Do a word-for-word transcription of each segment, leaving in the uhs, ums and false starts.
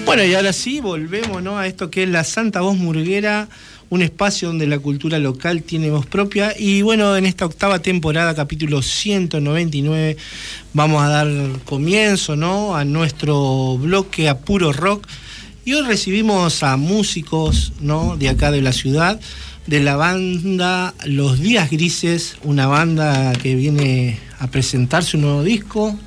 Bueno, y ahora sí, volvemos, ¿no?, a esto que es la Santa Voz Murguera, un espacio donde la cultura local tiene voz propia. Y bueno, en esta octava temporada, capítulo ciento noventa y nueve, vamos a dar comienzo, ¿no?, a nuestro bloque a puro rock. Y hoy recibimos a músicos, ¿no?, de acá de la ciudad, de la banda Los Días Grises, una banda que viene a presentar su nuevo disco.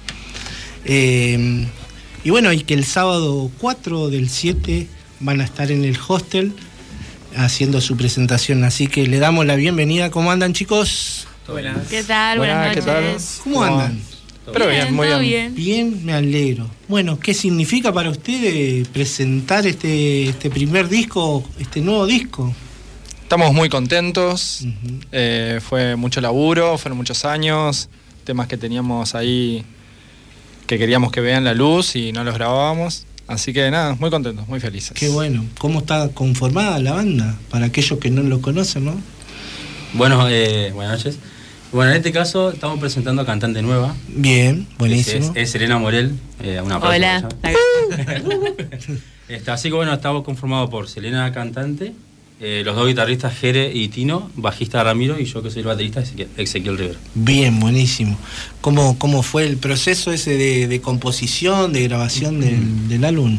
Eh, y bueno, y que el sábado cuatro del siete van a estar en el hostel haciendo su presentación. Así que le damos la bienvenida. ¿Cómo andan, chicos? Buenas. ¿Qué tal? Buenas, Buenas noches. ¿Cómo andan? Pero bien, bien, muy todo bien. bien. Bien, me alegro. Bueno, ¿qué significa para ustedes presentar este, este primer disco, este nuevo disco? Estamos muy contentos. Uh-huh. Eh, fue mucho laburo, fueron muchos años, temas que teníamos ahí que queríamos que vean la luz y no los grabábamos. Así que nada, muy contentos, muy felices. Qué bueno. ¿Cómo está conformada la banda? Para aquellos que no lo conocen, ¿no? Bueno, eh, buenas noches. Bueno, en este caso estamos presentando cantante nueva. Bien, buenísimo. Es, es Selena Morel. Eh, una aplauso Hola. para ella. Este, así que bueno, estamos conformados por Selena, cantante, eh, los dos guitarristas, Jere y Tino, bajista Ramiro, y yo que soy el baterista, Ezequiel, Ezequiel Rivera. Bien, buenísimo. ¿Cómo, cómo fue el proceso ese de, de composición, de grabación del, del álbum?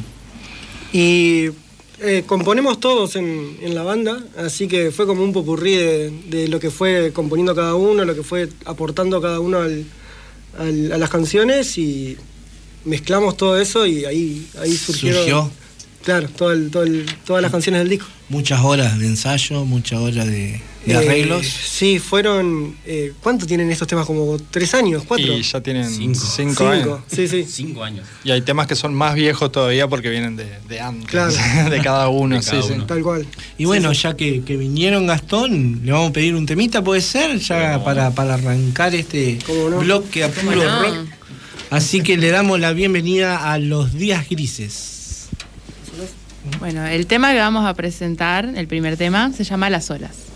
Y eh, componemos todos en, en la banda, así que fue como un popurrí de, de lo que fue componiendo cada uno, lo que fue aportando cada uno al, al, a las canciones, y mezclamos todo eso y ahí, ahí surgieron, Surgió. Claro, todo el, todo el, todas las canciones del disco. Muchas horas de ensayo, muchas horas de, de Eh, arreglos. Sí, fueron... Eh, ¿Cuánto tienen estos temas? ¿Como tres años? ¿Cuatro? Y ya tienen Cinco. cinco, Cinco, años. sí, sí. Cinco años. Y hay temas que son más viejos todavía porque vienen de, de antes, Claro. de cada uno. De cada sí, uno. sí. Tal cual. Y bueno, Sí, sí. ya que, que vinieron, Gastón, le vamos a pedir un temita, ¿puede ser? Ya ¿Cómo? para, para arrancar este ¿Cómo no? bloque a puro no? rock. Así que le damos la bienvenida a Los Días Grises. Bueno, el tema que vamos a presentar, el primer tema, se llama Las Olas.